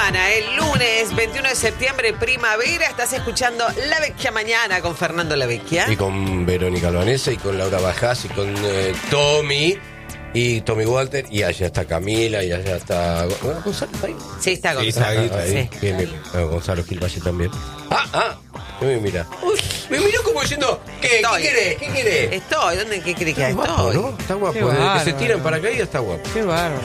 semana, el lunes 21 de septiembre, primavera. Estás escuchando La Vecchia Mañana con Fernando La Vecchia. Y con Verónica Albanesa y con Laura Bajás y con Tommy Walter. Y allá está Camila y allá está... ¿Gonzalo está ahí? Sí, está Gonzalo. Sí, está ahí. Sí. Bien. Gonzalo Gil Valle también. Mira. Me miró como diciendo, ¿qué querés? ¿Qué querés? Estoy, ¿dónde? ¿Qué crees que Está guapo, estoy? ¿no? Está guapo. Qué Desde que bárbaro. se tiran para caídas está guapo. Qué bárbaro.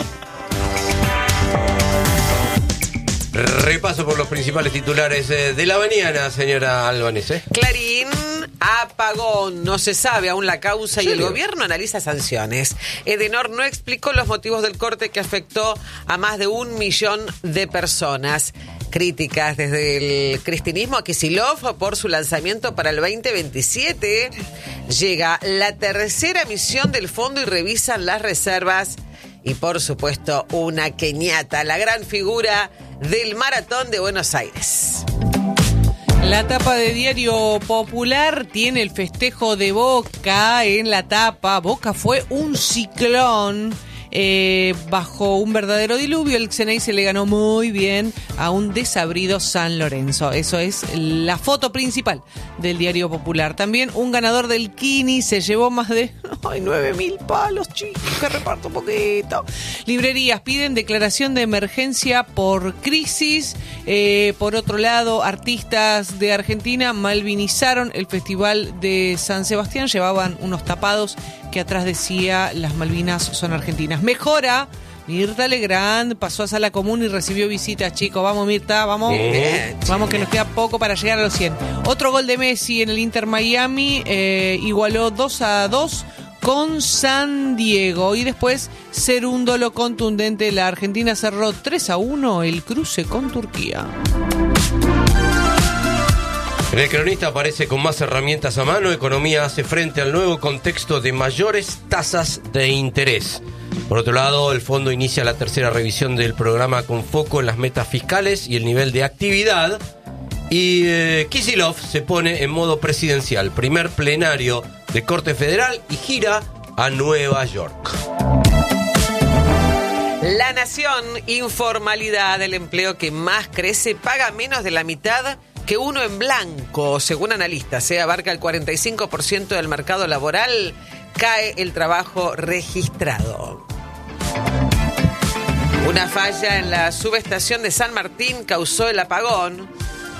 Repaso por los principales titulares de la mañana, señora Albanese. Clarín, apagón. No se sabe aún la causa y el ¿Serio? gobierno analiza sanciones. Edenor no explicó los motivos del corte que afectó a más de 1 millón de personas. Críticas desde el cristinismo a Kicillof por su lanzamiento para el 2027. Llega la tercera misión del fondo y revisan las reservas. Y por supuesto, una queñata, la gran figura del Maratón de Buenos Aires. La tapa de Diario Popular tiene el festejo de Boca en la tapa. Boca fue un ciclón. Bajo un verdadero diluvio, el Xeneize se le ganó muy bien a un desabrido San Lorenzo. Eso es la foto principal del Diario Popular. También un ganador del Kini se llevó más de 9.000 palos, chicos, que reparto un poquito. Librerías piden declaración de emergencia por crisis. Por otro lado, artistas de Argentina malvinizaron el Festival de San Sebastián. Llevaban unos tapados que atrás decía las Malvinas son argentinas. Mejora, Mirta Legrand pasó a Sala Común y recibió visitas, chicos. Vamos, Mirta, vamos. Vamos, que nos queda poco para llegar a los 100. Otro gol de Messi en el Inter Miami, igualó 2-2 con San Diego. Y después, Cerúndolo contundente. La Argentina cerró 3-1 el cruce con Turquía. El cronista aparece con más herramientas a mano. Economía hace frente al nuevo contexto de mayores tasas de interés. Por otro lado, el fondo inicia la tercera revisión del programa con foco en las metas fiscales y el nivel de actividad. Y Kicillof se pone en modo presidencial. Primer plenario de Corte Federal y gira a Nueva York. La Nación, informalidad, el empleo que más crece, paga menos de la mitad que uno en blanco. Según analistas, abarca el 45% del mercado laboral, cae el trabajo registrado. Una falla en la subestación de San Martín causó el apagón.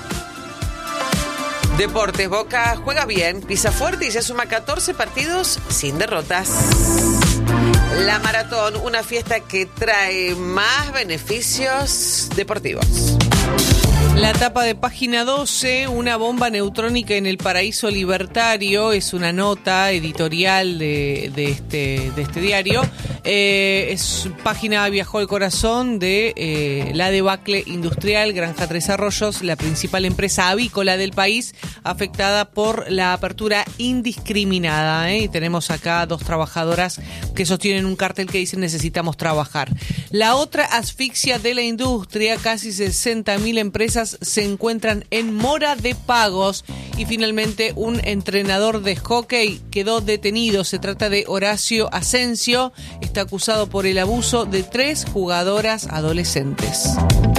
Deportes, Boca juega bien, pisa fuerte y ya suma 14 partidos sin derrotas. La Maratón, una fiesta que trae más beneficios deportivos. La tapa de página 12, una bomba neutrónica en el paraíso libertario, es una nota editorial de este diario. Es página viajó al corazón de la debacle industrial. Granja Tres Arroyos, la principal empresa avícola del país, afectada por la apertura indiscriminada. Y tenemos acá 2 trabajadoras que sostienen un cartel que dice necesitamos trabajar. La otra asfixia de la industria, casi 60.000 empresas se encuentran en mora de pagos. Y finalmente un entrenador de hockey quedó detenido. Se trata de Horacio Asensio. Está acusado por el abuso de 3 jugadoras adolescentes.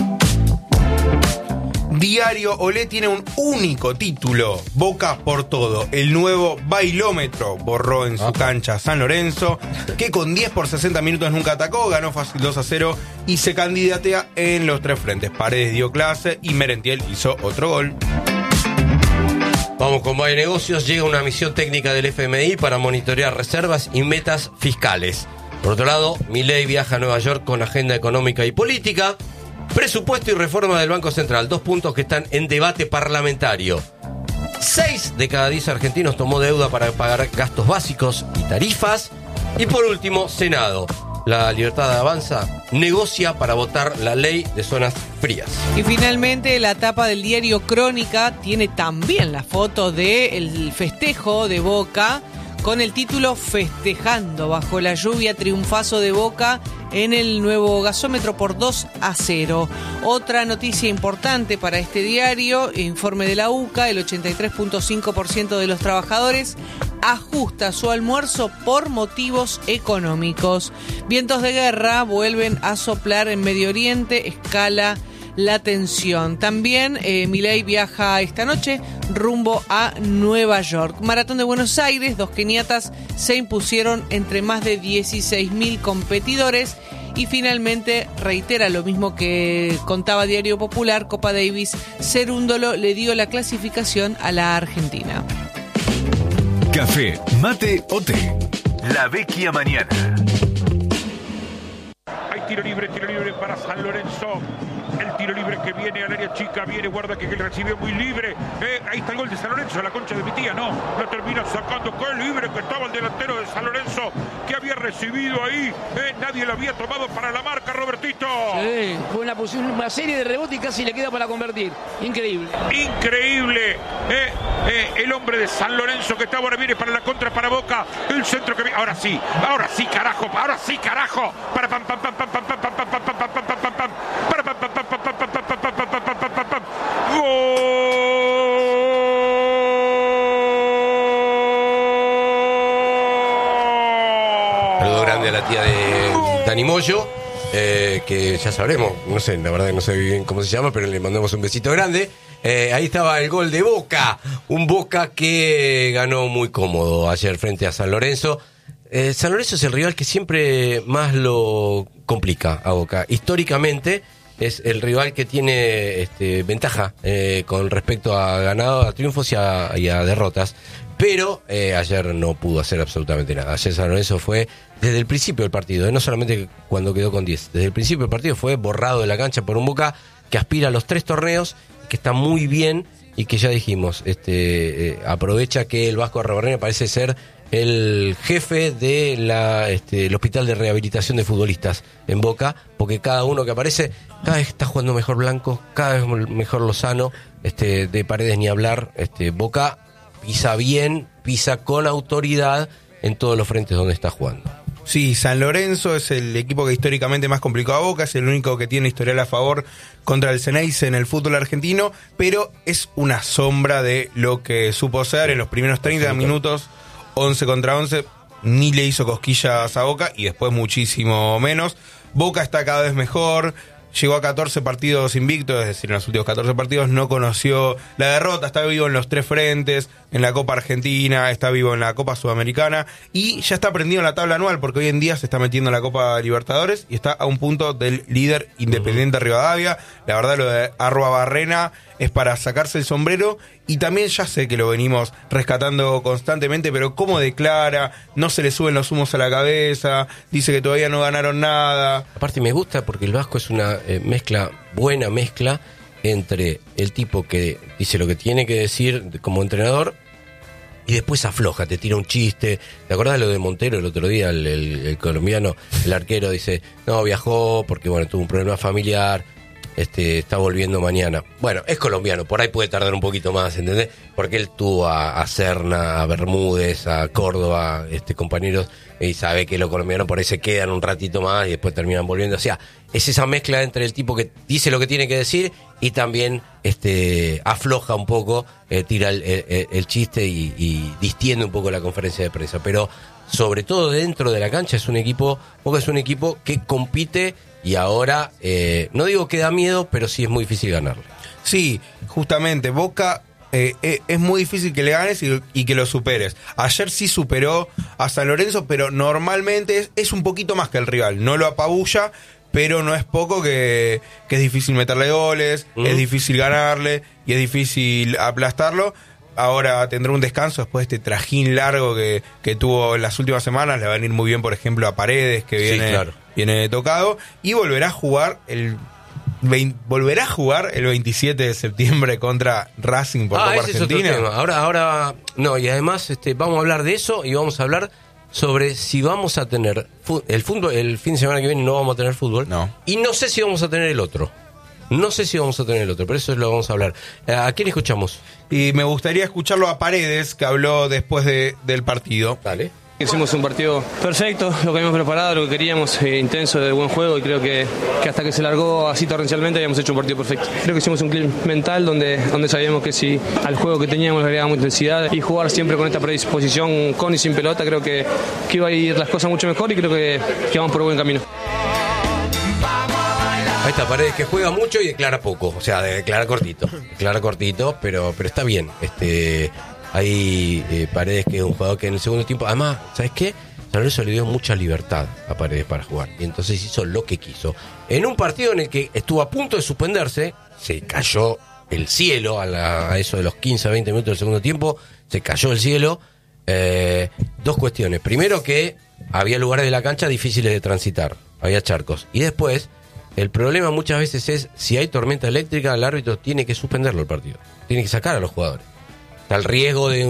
Diario Olé tiene un único título, Boca por todo. El nuevo bailómetro borró en su cancha San Lorenzo, que con 10 por 60 minutos nunca atacó, ganó fácil 2-0 y se candidatea en los 3 frentes. Paredes dio clase y Merentiel hizo otro gol. Vamos con Valle Negocios. Llega una misión técnica del FMI para monitorear reservas y metas fiscales. Por otro lado, Milei viaja a Nueva York con agenda económica y política. Presupuesto y reforma del Banco Central, 2 puntos que están en debate parlamentario. 6 de cada 10 argentinos tomó deuda para pagar gastos básicos y tarifas. Y por último, Senado. La Libertad Avanza negocia para votar la ley de zonas frías. Y finalmente la tapa del diario Crónica tiene también la foto del festejo de Boca con el título Festejando bajo la lluvia, triunfazo de Boca en el nuevo gasómetro por 2-0. Otra noticia importante para este diario, informe de la UCA, el 83.5% de los trabajadores ajusta su almuerzo por motivos económicos. Vientos de guerra vuelven a soplar en Medio Oriente, escala la tensión. También Milei viaja esta noche rumbo a Nueva York. Maratón de Buenos Aires, 2 keniatas se impusieron entre más de 16.000 competidores. Y finalmente reitera lo mismo que contaba Diario Popular, Copa Davis, Cerúndolo le dio la clasificación a la Argentina. Café, mate o té. La Vecchia Mañana. Hay tiro libre para San Lorenzo. El tiro libre que viene al área chica, viene, guarda que recibió muy libre. Ahí está el gol de San Lorenzo, la concha de mi tía, no. Lo termina sacando, qué libre que estaba el delantero de San Lorenzo, que había recibido ahí. Nadie lo había tomado para la marca, Robertito. Sí, fue una serie de rebotes y casi le queda para convertir. Increíble. Increíble. El hombre de San Lorenzo que está ahora viene para la contra, para Boca. El centro que viene. Ahora sí, carajo. Para pam, pam, pam, pam, pam, pam, pam, pam, pam, pam, pam, pam, pam, pam. Para pam, pam, pam, pam, pam, pam, pam, pam, pam, pam, pam, pam. ¡Gol! Saludo grande a la tía de Dani Moyo, que ya sabremos, no sé, la verdad que no sé bien cómo se llama, pero le mandamos un besito grande. Ahí estaba el gol de Boca, un Boca que ganó muy cómodo ayer frente a San Lorenzo. San Lorenzo es el rival que siempre más lo complica a Boca. Históricamente es el rival que tiene ventaja con respecto a triunfos y a derrotas. Pero ayer no pudo hacer absolutamente nada. Ayer San Lorenzo fue desde el principio del partido, no solamente cuando quedó con 10. Desde el principio del partido fue borrado de la cancha por un Boca que aspira a los 3 torneos, que está muy bien y que ya dijimos, aprovecha que el Vasco Arrobarrena parece ser el jefe de el hospital de rehabilitación de futbolistas en Boca, porque cada uno que aparece, cada vez está jugando mejor Blanco, cada vez mejor Lozano, de Paredes ni hablar. Boca pisa bien, pisa con autoridad en todos los frentes donde está jugando. Sí, San Lorenzo es el equipo que históricamente más complicó a Boca, es el único que tiene historial a favor contra el Ceneice en el fútbol argentino, pero es una sombra de lo que supo ser en los primeros 30 minutos, 11 contra 11, ni le hizo cosquillas a Boca y después muchísimo menos. Boca está cada vez mejor, llegó a 14 partidos invictos, es decir, en los últimos 14 partidos no conoció la derrota, está vivo en los 3 frentes, en la Copa Argentina, está vivo en la Copa Sudamericana y ya está prendido en la tabla anual porque hoy en día se está metiendo en la Copa Libertadores y está a un punto del líder Independiente Rivadavia. La verdad, lo de Arruabarrena es para sacarse el sombrero y también ya sé que lo venimos rescatando constantemente, pero cómo declara, no se le suben los humos a la cabeza, dice que todavía no ganaron nada. Aparte me gusta porque el Vasco es una buena mezcla entre el tipo que dice lo que tiene que decir como entrenador y después afloja, te tira un chiste. ¿Te acordás de lo de Montero el otro día, el colombiano, el arquero? Dice, no, viajó porque tuvo un problema familiar, está volviendo mañana. Bueno, es colombiano, por ahí puede tardar un poquito más, ¿entendés? Porque él tuvo a Serna, a Bermúdez, a Córdoba, compañeros, y sabe que los colombianos por ahí se quedan un ratito más y después terminan volviendo. O sea, es esa mezcla entre el tipo que dice lo que tiene que decir y también afloja un poco, tira el chiste y distiende un poco la conferencia de prensa. Pero sobre todo dentro de la cancha Boca es un equipo que compite y ahora, no digo que da miedo, pero sí es muy difícil ganarle. Sí, justamente, Boca es muy difícil que le ganes y que lo superes. Ayer sí superó a San Lorenzo, pero normalmente es un poquito más que el rival. No lo apabulla, pero no es poco que es difícil meterle goles, es difícil ganarle y es difícil aplastarlo. Ahora tendrá un descanso después de este trajín largo que tuvo en las últimas semanas. Le va a venir muy bien, por ejemplo, a Paredes, que viene tocado, y volverá a jugar el 27 de septiembre contra Racing por Copa Argentina. Ahora no, y además vamos a hablar de eso y vamos a hablar sobre si vamos a tener el fútbol. El fin de semana que viene no vamos a tener fútbol. No. Y no sé si vamos a tener el otro. Pero eso lo vamos a hablar. ¿A quién escuchamos? Y me gustaría escucharlo a Paredes, que habló después del partido. Dale. Hicimos un partido perfecto, lo que habíamos preparado, lo que queríamos, intenso, de buen juego, y creo que hasta que se largó así torrencialmente habíamos hecho un partido perfecto. Creo que hicimos un clip mental donde sabíamos que si al juego que teníamos le agregábamos intensidad y jugar siempre con esta predisposición con y sin pelota, creo que iba a ir las cosas mucho mejor y creo que vamos por buen camino. Ahí está Paredes, que juega mucho y declara poco, o sea, declara cortito, pero está bien. Hay Paredes, que es un jugador que en el segundo tiempo, además, ¿sabes qué? San Lorenzo le dio mucha libertad a Paredes para jugar y entonces hizo lo que quiso. En un partido en el que estuvo a punto de suspenderse, se cayó el cielo a eso de los 15 a 20 minutos del segundo tiempo, se cayó el cielo. Dos cuestiones. Primero, que había lugares de la cancha difíciles de transitar, había charcos. Y después, el problema muchas veces es, si hay tormenta eléctrica, el árbitro tiene que suspenderlo el partido, tiene que sacar a los jugadores. Está el riesgo de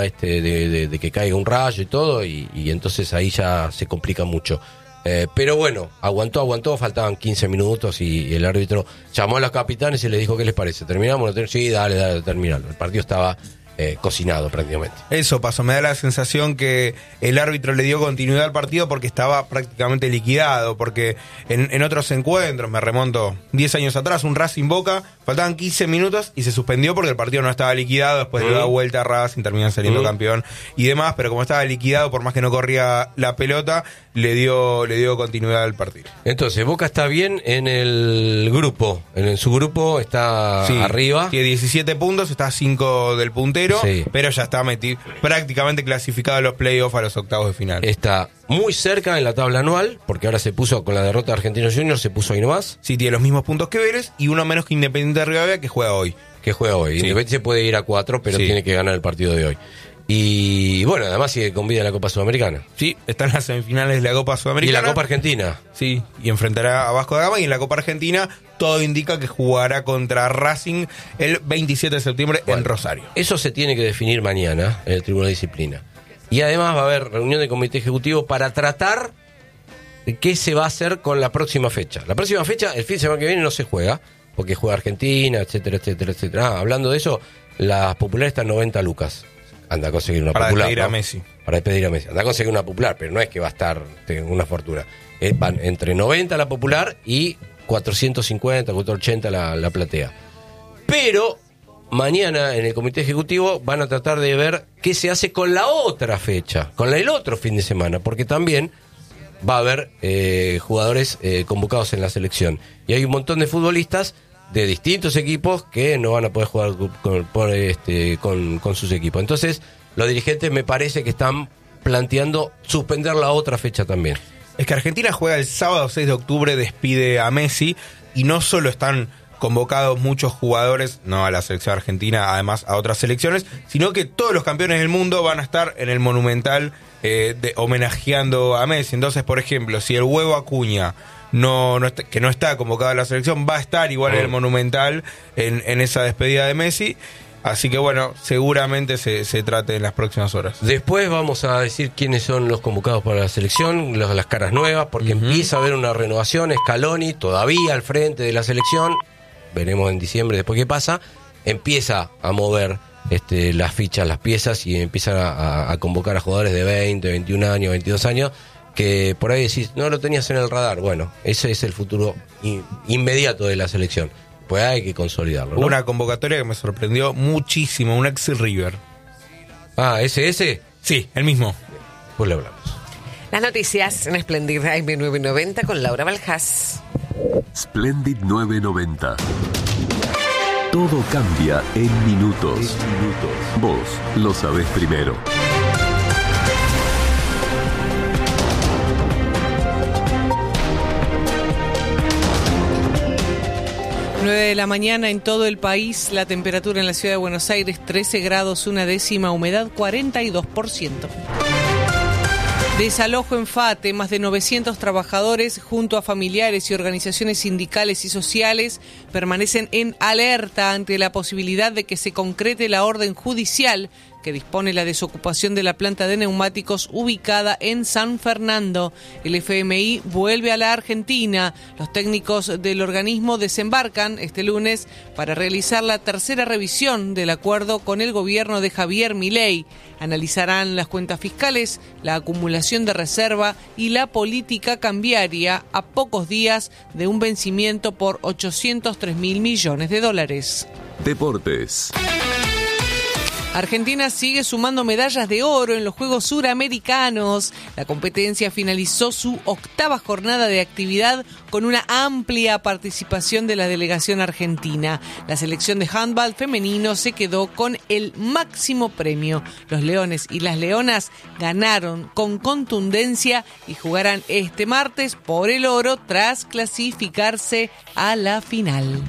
de que caiga un rayo y todo, y entonces ahí ya se complica mucho. Pero bueno, aguantó, faltaban 15 minutos y el árbitro llamó a los capitanes y les dijo: ¿qué les parece? ¿Terminamos? Sí, dale, terminalo. El partido estaba cocinado prácticamente. Eso pasó, me da la sensación que el árbitro le dio continuidad al partido porque estaba prácticamente liquidado, porque en otros encuentros, me remonto 10 años atrás, un Racing Boca, faltaban 15 minutos y se suspendió porque el partido no estaba liquidado, después le da vuelta a Racing, terminan saliendo campeón y demás, pero como estaba liquidado, por más que no corría la pelota, le dio continuidad al partido. Entonces, Boca está bien en el grupo, en su grupo está arriba. Tiene 17 puntos, está a 5 del puntero. Sí. Pero ya está prácticamente clasificado a los playoffs, a los octavos de final. Está muy cerca en la tabla anual, porque ahora se puso con la derrota de Argentinos Juniors, se puso ahí nomás. Sí, tiene los mismos puntos que Vélez y uno menos que Independiente de Rivadavia, que juega hoy. Sí. Independiente se puede ir a 4, pero tiene que ganar el partido de hoy. Y bueno, además sigue con vida en la Copa Sudamericana. Sí, está en las semifinales de la Copa Sudamericana. Y la Copa Argentina. Sí, y enfrentará a Vasco da Gama. Y en la Copa Argentina todo indica que jugará contra Racing el 27 de septiembre en Rosario. Eso se tiene que definir mañana en el Tribunal de Disciplina. Y además va a haber reunión del Comité Ejecutivo para tratar de qué se va a hacer con la próxima fecha. La próxima fecha, el fin de semana que viene, no se juega, porque juega Argentina, etcétera. Hablando de eso, las populares están 90 lucas. Anda a conseguir una popular. Para despedir a Messi. Anda a conseguir una popular, pero no es que va a estar una fortuna. Van entre 90 la popular y 450, 480 la platea. Pero mañana en el Comité Ejecutivo van a tratar de ver qué se hace con la otra fecha, con el otro fin de semana, porque también va a haber jugadores convocados en la selección. Y hay un montón de futbolistas de distintos equipos que no van a poder jugar con sus equipos. Entonces, los dirigentes me parece que están planteando suspender la otra fecha también. Es que Argentina juega el sábado 6 de octubre, despide a Messi, y no solo están convocados muchos jugadores, no a la selección argentina, además a otras selecciones, sino que todos los campeones del mundo van a estar en el Monumental homenajeando a Messi. Entonces, por ejemplo, si el Huevo Acuña que no está convocado a la selección, va a estar igual en el Monumental en esa despedida de Messi. Así que bueno, seguramente se trate en las próximas horas. Después vamos a decir quiénes son los convocados para la selección, las caras nuevas, porque empieza a haber una renovación. Scaloni todavía al frente de la selección, veremos en diciembre después qué pasa. Empieza a mover las fichas, las piezas, y empieza a convocar a jugadores de 20, 21 años, 22 años, que por ahí decís, no lo tenías en el radar. Bueno, ese es el futuro inmediato de la selección. Pues hay que consolidarlo, ¿no? Una convocatoria que me sorprendió muchísimo, un ex River. Ah, ¿ese? Sí, el mismo. Pues le hablamos. Las noticias en Splendid AM990 con Laura Baljás. Splendid 990. Todo cambia en minutos. Vos lo sabés primero. 9 de la mañana en todo el país, la temperatura en la ciudad de Buenos Aires 13 grados, 1/10, humedad 42%. Desalojo en FATE, más de 900 trabajadores junto a familiares y organizaciones sindicales y sociales permanecen en alerta ante la posibilidad de que se concrete la orden judicial que dispone la desocupación de la planta de neumáticos ubicada en San Fernando. El FMI vuelve a la Argentina. Los técnicos del organismo desembarcan este lunes para realizar la tercera revisión del acuerdo con el gobierno de Javier Milei. Analizarán las cuentas fiscales, la acumulación de reserva y la política cambiaria a pocos días de un vencimiento por $803.000 millones. Deportes. Argentina sigue sumando medallas de oro en los Juegos Suramericanos. La competencia finalizó su 8ª jornada de actividad con una amplia participación de la delegación argentina. La selección de handball femenino se quedó con el máximo premio. Los leones y las leonas ganaron con contundencia y jugarán este martes por el oro tras clasificarse a la final.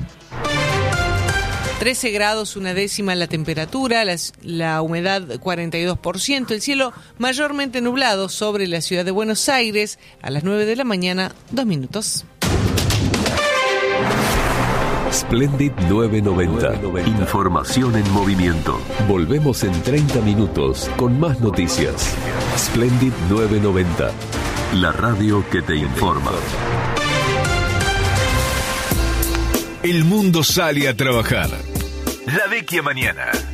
13 grados, 1/10 la temperatura, la humedad 42%, el cielo mayormente nublado sobre la ciudad de Buenos Aires. A las 9 de la mañana, 2 minutos. Splendid 990. Información en movimiento. Volvemos en 30 minutos con más noticias. Splendid 990. La radio que te informa. El mundo sale a trabajar. La Vecchia mañana.